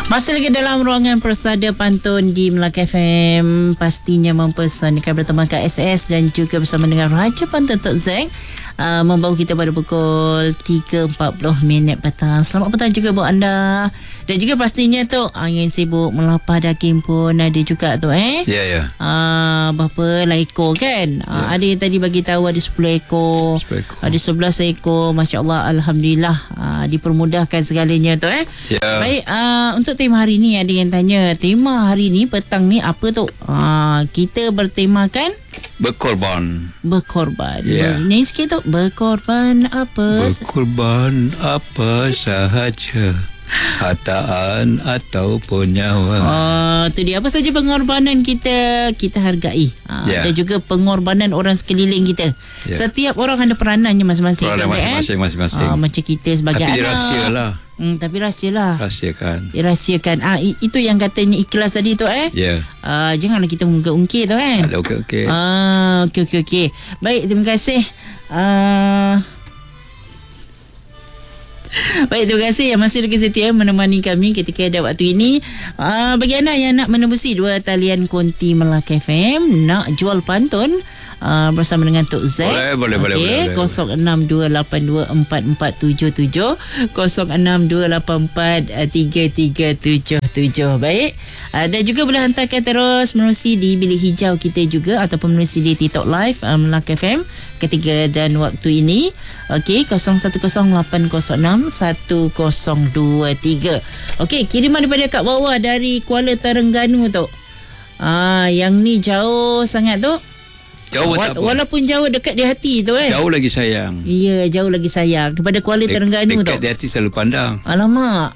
Masih lagi dalam ruangan Persada Pantun di Melaka FM. Pastinya mempersanakan bertemankan SS dan juga bersama dengan Raja Pantun Tok Zack, membawa kita pada pukul 3.40 petang. Selamat petang juga buat anda. Dan juga pastinya Tok, angin sibuk melapah daging pun ada juga Tok Ya. Berapa lah ekor kan? Ada yang tadi bagi tahu ada 10 ekor, 10 ekor. ada 11 ekor. Masya Allah, Alhamdulillah, dipermudahkan segalanya Tok Ya. Baik, untuk tema hari ni ada yang tanya, tema hari ni petang ni apa tu? Kita bertemakan berkorban. Ya. Nyanyi sikit tu. Berkorban apa? Berkorban apa sahaja, hartaan ataupun nyawa. Tu dia, apa saja pengorbanan kita hargai. Ya. Dan juga pengorbanan orang sekeliling kita. Ya. Setiap orang ada peranannya masing-masing. Peranan masing-masing. Macam kita sebagai Tapi anak. rahsia lah. Tapi rahsia lah. Rahsiakan. Itu yang katanya ikhlas tadi tu Ya. Janganlah kita mengungkit tu kan. Ada okey. Okey. Baik, terima kasih. Baik, terima kasih yang masih lagi setia menemani kami ketika ada waktu ini. Bagi anda yang nak menembusi 2 talian konti Melaka FM, nak jual pantun bersama dengan Tok Zack, Boleh. 0628244477, 0628433377. Baik. Dan juga boleh hantarkan terus menerusi di bilik hijau kita juga, ataupun menerusi di TikTok Live Melaka FM ketika dan waktu ini. Okey, 0108061023. Okey, kiriman daripada kat bawah dari Kuala Terengganu tu. Yang ni jauh sangat tu. Jauh tak apa. Walaupun jauh, dekat di hati tu Jauh lagi sayang. Ya, jauh lagi sayang. Daripada Kuala Terengganu tu. Dekat di hati selalu pandang. Alamak.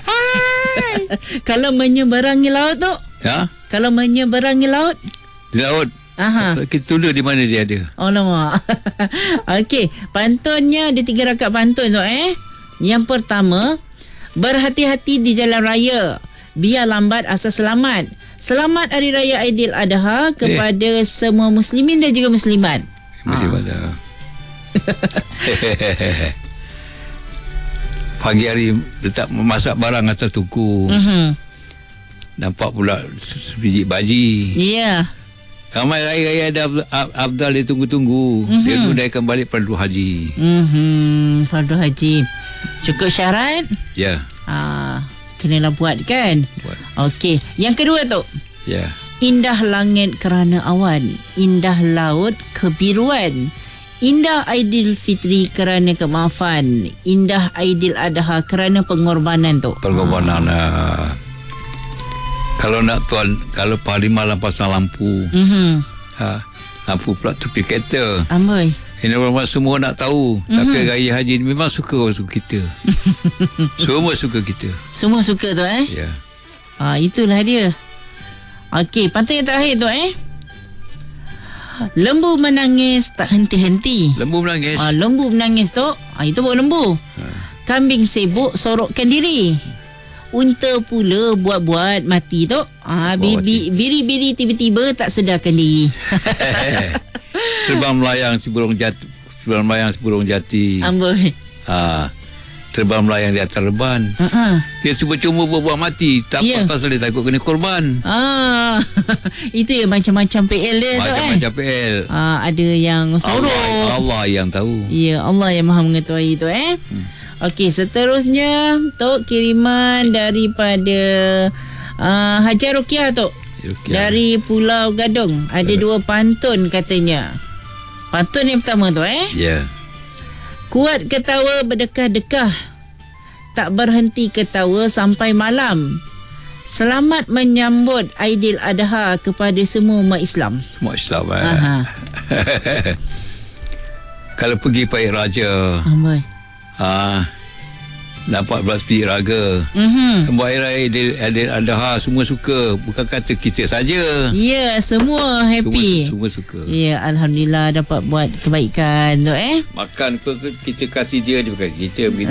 Kalau menyeberangi laut tu. Kalau menyeberangi laut. Di laut. Kita tunda di mana dia ada. Alamak. Okey, pantunnya ada 3 rakaat pantun tu Yang pertama, berhati-hati di jalan raya, biar lambat asal selamat. Selamat Hari Raya Aidiladha kepada semua muslimin dan juga muslimat. Muslimat. Pagi hari letak memasak barang atas tungku. Nampak pula sebiji baji. Ya. Ramai raya-raya ada Abdal dia tunggu-tunggu. Dia tunaikan balik fardu haji. Fardu haji. Cukup syarat? Ya. Kenalah buat kan? Buat. Okey. Yang kedua tu. Ya. Indah langit kerana awan, indah laut kebiruan, indah Aidilfitri kerana kemaafan, indah Aidiladha kerana pengorbanan tu. Pengorbanan. Kalau nak tuan, kalau Parlimen pasang lampu, lampu pula tepi kereta. Amboi. Ini orang semua nak tahu. Tapi raya haji ni memang suka orang suka kita. Semua suka kita. Semua suka tu Ya. Itulah dia. Okey, pantun yang terakhir tu lembu menangis tak henti-henti. Lembu menangis. Lembu menangis tu. Itu baru lembu. Kambing sibuk sorokkan diri. Unta pula buat-buat mati tu. Biri-biri tiba-tiba tak sedarkan diri. Terbang melayang si burung jati. Amboi. Terbang melayang di atas reban. Dia cuma buat mati. Tak apa pasal dia takut kena korban. Itu yang macam-macam PL dia tu Macam-macam PL. Ada yang sorok. Allah yang tahu. Ya, Allah yang maha mengetahui tu Okey, seterusnya Tok, kiriman daripada Hajar Rukiah tu. Dari Pulau Gadong. Ada 2 pantun katanya. Pantun yang pertama tu Ya. Kuat ketawa berdekah-dekah, tak berhenti ketawa sampai malam. Selamat menyambut Aidiladha kepada semua umat Islam. Umat Islam. Kalau pergi Pahit Raja, Amboi. nampak belas pihak raga. Buat Hari Raya Aidiladha semua suka. Bukan kata kita saja. Ya, semua happy. Semua suka. Ya, Alhamdulillah dapat buat kebaikan tu Makan kita kasih dia kasih kita begitu.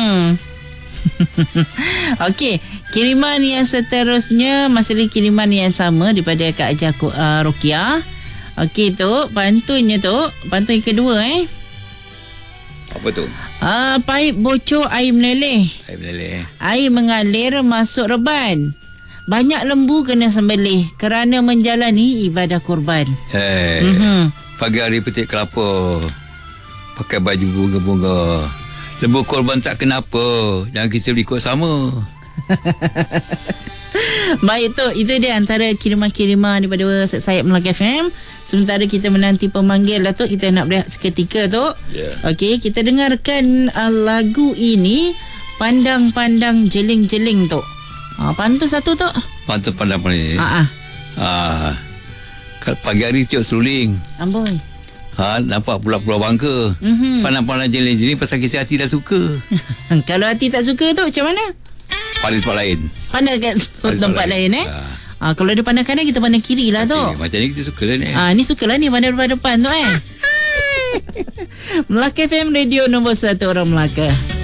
Okey, kiriman yang seterusnya masih lagi kiriman yang sama daripada Kak Hajar Rukiah. Okey tu, pantunnya tu, pantun yang kedua Apa tu? Paip bocor, air meleleh. Air mengalir masuk reban. Banyak lembu kena sembelih kerana menjalani ibadah kurban. Pagi hari petik kelapa, pakai baju bunga-bunga. Lembu korban tak kenapa. Jangan kita berikut sama. Baik tu, itu dia antara kiriman-kiriman daripada Sayap Melaka FM. Sementara kita menanti pemanggil Datuk, kita nak berehat seketika tu. Okey, kita dengarkan lagu ini, Pandang-pandang jeling-jeling tu. Pantun satu tu. Pantun pandang-pandang. Pagi hari tiup seruling. Amboi. Nampak pulau-pulau bangka. Pandang-pandang jeling-jeling pasal kisah hati dah suka. Kalau hati tak suka tu macam mana? Pandang tempat lain. Pandang kat tempat lain kalau dia pandang kanan, kita pandang kiri lah tu. Macam ni kita suka lah ni. Ni suka lah ni pandang depan tu Melaka FM, radio nombor 1 orang Melaka.